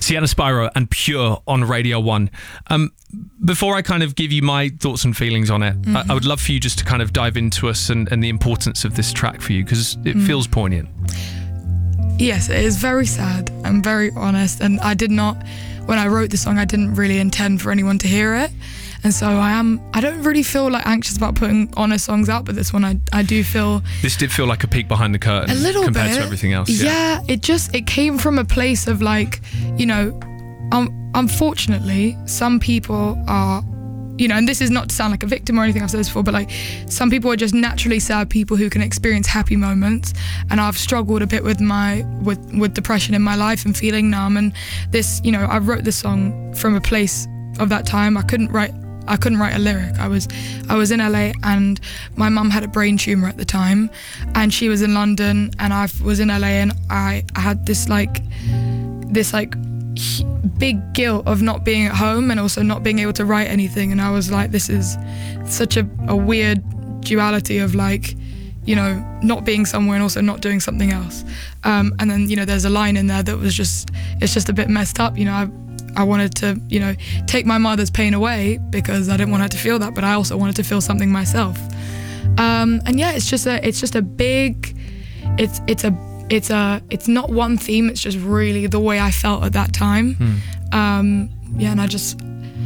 Sienna Spyro and Pure on Radio 1. Before I kind of give you my thoughts and feelings on it, I would love for you just to kind of dive into us and the importance of this track for you, because it feels poignant. Yes, it is very sad. I'm very honest, and when I wrote the song, I didn't really intend for anyone to hear it. And so I don't really feel like anxious about putting honest songs out, but this one I do feel... This did feel like a peek behind the curtain a little compared bit to everything else. Yeah, it came from a place of like, unfortunately, some people are, and this is not to sound like a victim or anything, I've said this before, but like some people are just naturally sad people who can experience happy moments. And I've struggled a bit with with depression in my life and feeling numb. And this, I wrote this song from a place of that time. I couldn't write a lyric. I was in LA, and my mum had a brain tumor at the time, and she was in London, and I was in LA, and I had this big guilt of not being at home and also not being able to write anything. And I was like, this is such a weird duality of like, not being somewhere and also not doing something else. And then, there's a line in there that was it's just a bit messed up. I wanted to, take my mother's pain away because I didn't want her to feel that, but I also wanted to feel something myself. And yeah, it's not one theme. It's just really the way I felt at that time. And I just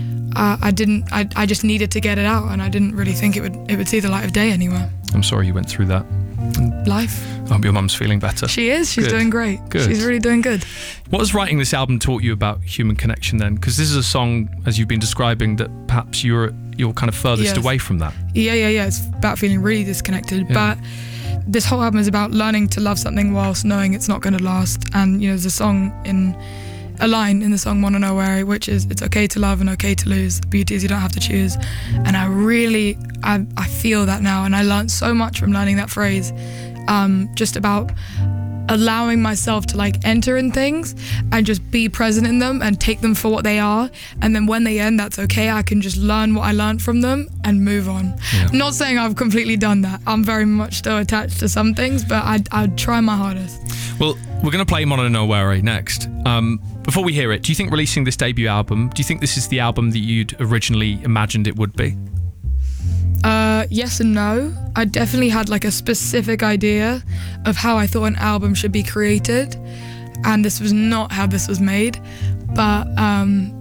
needed to get it out, and I didn't really think it would see the light of day anywhere. I'm sorry you went through that. Life. I hope your mum's feeling better. She is. She's doing great. Good. She's really doing good. What has writing this album taught you about human connection then? Because this is a song, as you've been describing, that perhaps you're kind of furthest away from that. Yeah. It's about feeling really disconnected. Yeah. But this whole album is about learning to love something whilst knowing it's not going to last. And there's a line in the song "Wanna Know Where," which is, "It's okay to love and okay to lose. The beauty is you don't have to choose." And I feel that now, and I learned so much from learning that phrase. Just about allowing myself to like enter in things and just be present in them and take them for what they are. And then when they end, that's okay. I can just learn what I learned from them and move on. Yeah. I'm not saying I've completely done that. I'm very much still attached to some things, but I'd try my hardest. Well, we're going to play "Wanna Know Where" next. Before we hear it, do you think releasing this debut album, do you think this is the album that you'd originally imagined it would be? Yes and no. I definitely had like a specific idea of how I thought an album should be created, and this was not how this was made. But